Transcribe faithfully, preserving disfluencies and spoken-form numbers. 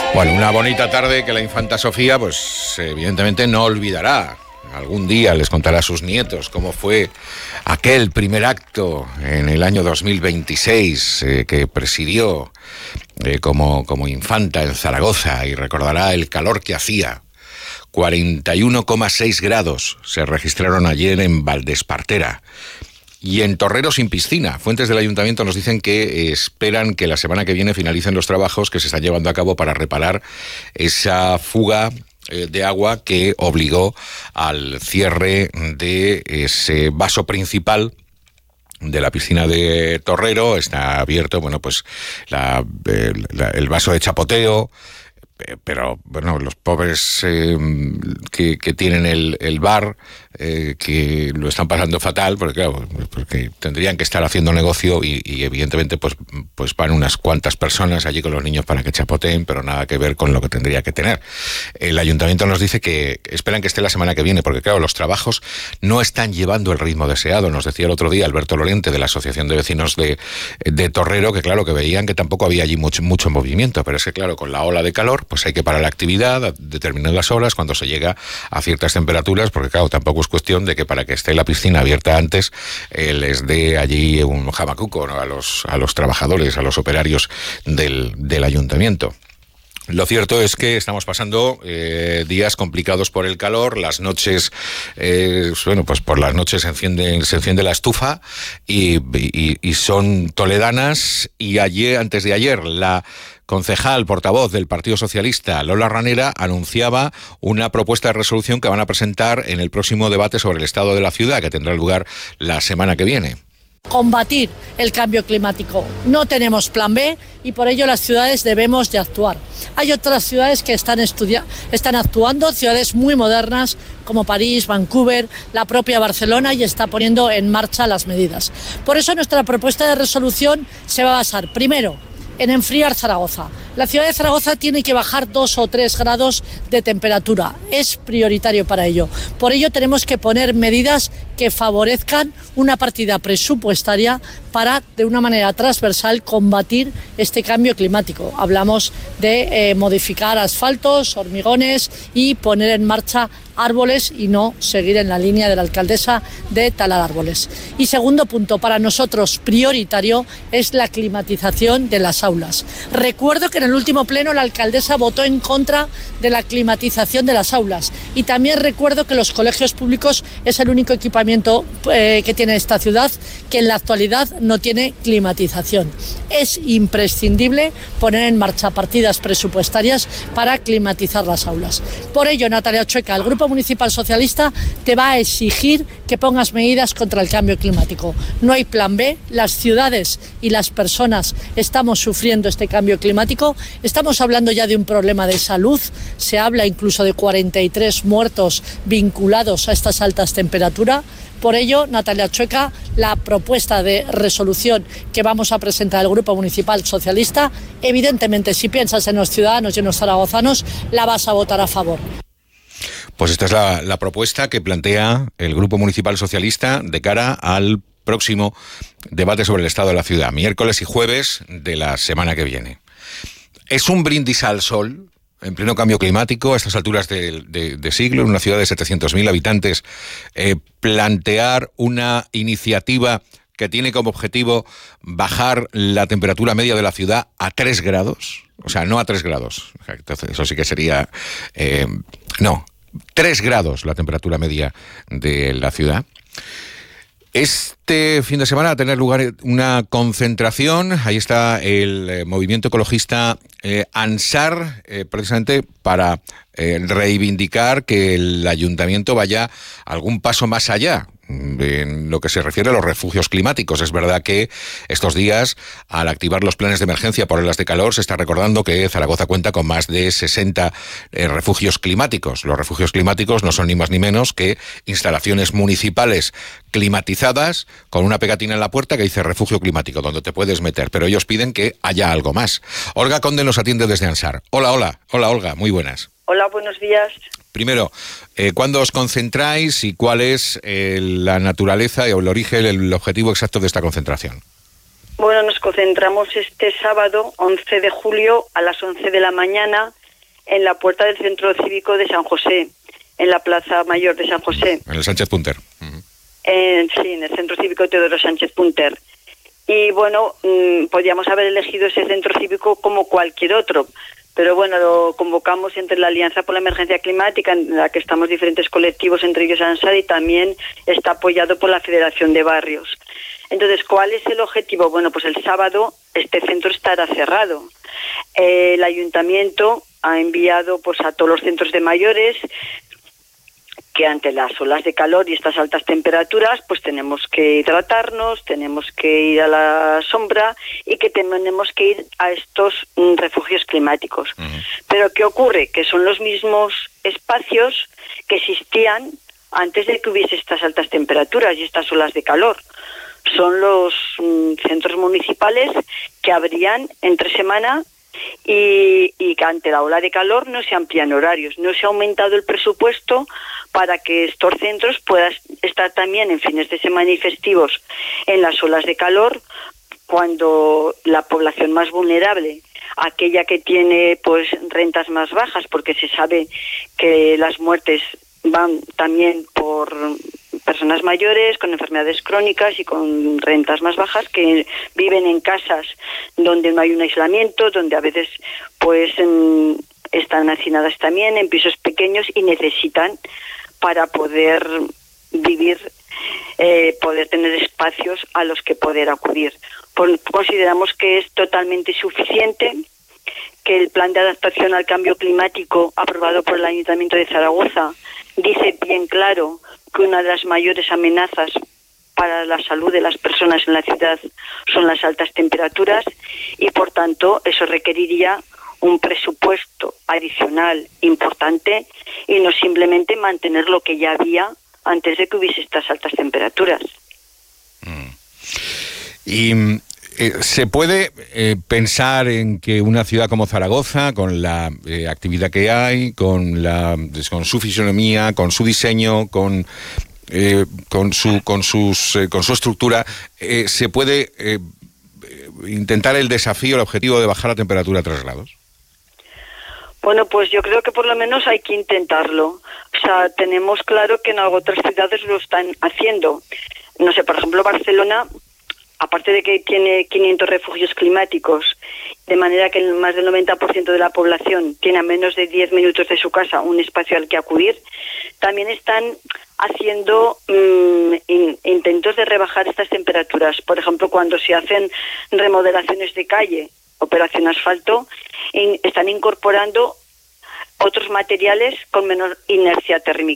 Bueno, una bonita tarde que la infanta Sofía, pues evidentemente no olvidará. Algún día les contará a sus nietos cómo fue aquel primer acto en el año dos mil veintiséis eh, que presidió eh, como, como infanta en Zaragoza, y recordará el calor que hacía. cuarenta y uno coma seis grados se registraron ayer en Valdespartera. Y en Torrero sin piscina. Fuentes del ayuntamiento nos dicen que esperan que la semana que viene finalicen los trabajos que se están llevando a cabo para reparar esa fuga eh, de agua que obligó al cierre de ese vaso principal de la piscina de Torrero. Está abierto, bueno, pues la, el, la, el vaso de chapoteo. Pero, bueno, los pobres eh, que, que tienen el, el bar, eh, que lo están pasando fatal, porque claro, porque tendrían que estar haciendo negocio y, y evidentemente pues, pues van unas cuantas personas allí con los niños para que chapoteen, pero nada que ver con lo que tendría que tener. El ayuntamiento nos dice que esperan que esté la semana que viene, porque claro, los trabajos no están llevando el ritmo deseado. Nos decía el otro día Alberto Lorente, de la Asociación de Vecinos de, de Torrero, que claro, que veían que tampoco había allí mucho, mucho movimiento, pero es que claro, con la ola de calor, pues hay que parar la actividad, determinar las horas cuando se llega a ciertas temperaturas, porque claro, tampoco es cuestión de que para que esté la piscina abierta antes eh, les dé allí un jamacuco, ¿no?, a los a los trabajadores, a los operarios del, del ayuntamiento. Lo cierto es que estamos pasando eh, días complicados por el calor. Las noches, eh, bueno, pues por las noches se enciende, se enciende la estufa y, y, y son toledanas. Y ayer, antes de ayer, la concejal portavoz del Partido Socialista, Lola Ranera, anunciaba una propuesta de resolución que van a presentar en el próximo debate sobre el estado de la ciudad, que tendrá lugar la semana que viene. Combatir el cambio climático. No tenemos plan B y por ello las ciudades debemos de actuar. Hay otras ciudades que están, estudia- están actuando, ciudades muy modernas como París, Vancouver, la propia Barcelona, y está poniendo en marcha las medidas. Por eso nuestra propuesta de resolución se va a basar, primero, en enfriar Zaragoza. La ciudad de Zaragoza tiene que bajar dos o tres grados de temperatura. Es prioritario para ello. Por ello tenemos que poner medidas que favorezcan una partida presupuestaria para, de una manera transversal, combatir este cambio climático. Hablamos de eh, modificar asfaltos, hormigones y poner en marcha árboles y no seguir en la línea de la alcaldesa de talar árboles. Y segundo punto, para nosotros prioritario, es la climatización de las aulas. Recuerdo que en el último pleno la alcaldesa votó en contra de la climatización de las aulas, y también recuerdo que los colegios públicos es el único equipamiento eh, que tiene esta ciudad que en la actualidad no tiene climatización. Es imprescindible poner en marcha partidas presupuestarias para climatizar las aulas. Por ello, Natalia Ochueca, el Grupo Municipal Socialista te va a exigir que pongas medidas contra el cambio climático. No hay plan B, las ciudades y las personas estamos sufriendo este cambio climático, estamos hablando ya de un problema de salud, se habla incluso de cuarenta y tres muertos vinculados a estas altas temperaturas. Por ello, Natalia Ochueca, la propuesta de resolución que vamos a presentar al Grupo Municipal Socialista, evidentemente, si piensas en los ciudadanos y en los zaragozanos, la vas a votar a favor. Pues esta es la, la propuesta que plantea el Grupo Municipal Socialista de cara al próximo debate sobre el estado de la ciudad, miércoles y jueves de la semana que viene. Es un brindis al sol, en pleno cambio climático, a estas alturas de, de, de siglo, en una ciudad de setecientos mil habitantes, eh, plantear una iniciativa que tiene como objetivo bajar la temperatura media de la ciudad a tres grados, o sea, no a tres grados, entonces eso sí que sería, eh, no, tres grados la temperatura media de la ciudad. Este fin de semana va a tener lugar una concentración. Ahí está el eh, movimiento ecologista eh, Ansar, eh, precisamente para eh, reivindicar que el ayuntamiento vaya algún paso más allá en lo que se refiere a los refugios climáticos. Es verdad que estos días, al activar los planes de emergencia por olas de calor, se está recordando que Zaragoza cuenta con más de sesenta eh, refugios climáticos. Los refugios climáticos no son ni más ni menos que instalaciones municipales climatizadas con una pegatina en la puerta que dice refugio climático, donde te puedes meter, pero ellos piden que haya algo más. Olga Conde nos atiende desde Ansar. Hola, hola, hola Olga, muy buenas. Hola, buenos días. Primero, eh, ¿cuándo os concentráis y cuál es eh, la naturaleza o el origen, el objetivo exacto de esta concentración? Bueno, nos concentramos este sábado, once de julio, a las once de la mañana, en la puerta del Centro Cívico de San José, en la Plaza Mayor de San José. En el Sánchez Punter. Uh-huh. En, sí, en el Centro Cívico Teodoro Sánchez Punter. Y bueno, mmm, podíamos haber elegido ese centro cívico como cualquier otro, pero bueno, lo convocamos entre la Alianza por la Emergencia Climática, en la que estamos diferentes colectivos, entre ellos ANSAR, y también está apoyado por la Federación de Barrios. Entonces, ¿cuál es el objetivo? Bueno, pues el sábado este centro estará cerrado. Eh, el Ayuntamiento ha enviado pues a todos los centros de mayores que ante las olas de calor y estas altas temperaturas, pues tenemos que hidratarnos, tenemos que ir a la sombra y que tenemos que ir a estos mm, refugios climáticos. Uh-huh. Pero ¿qué ocurre? Que son los mismos espacios que existían antes de que hubiese estas altas temperaturas y estas olas de calor. Son los mm, centros municipales que abrían entre semana y, y que ante la ola de calor no se amplían horarios, no se ha aumentado el presupuesto para que estos centros puedan estar también en fines de semana y festivos en las olas de calor, cuando la población más vulnerable, aquella que tiene pues rentas más bajas, porque se sabe que las muertes van también por personas mayores con enfermedades crónicas y con rentas más bajas, que viven en casas donde no hay un aislamiento, donde a veces pues en, están hacinadas también en pisos pequeños y necesitan para poder vivir, eh, poder tener espacios a los que poder acudir. Por, consideramos que es totalmente suficiente que el plan de adaptación al cambio climático aprobado por el Ayuntamiento de Zaragoza dice bien claro que una de las mayores amenazas para la salud de las personas en la ciudad son las altas temperaturas y, por tanto, eso requeriría un presupuesto adicional importante y no simplemente mantener lo que ya había antes de que hubiese estas altas temperaturas. Mm. Y eh, ¿se puede eh, pensar en que una ciudad como Zaragoza, con la eh, actividad que hay, con la con su fisonomía, con su diseño, con eh, con su con sus eh, con su estructura, eh, se puede eh, intentar el desafío, el objetivo de bajar la temperatura a tres grados? Bueno, pues yo creo que por lo menos hay que intentarlo. O sea, tenemos claro que en otras ciudades lo están haciendo. No sé, por ejemplo, Barcelona, aparte de que tiene quinientos refugios climáticos, de manera que más del noventa por ciento de la población tiene a menos de diez minutos de su casa un espacio al que acudir, también están haciendo mmm, in, intentos de rebajar estas temperaturas. Por ejemplo, cuando se hacen remodelaciones de calle, operación asfalto, in, están incorporando otros materiales con menor inercia térmica.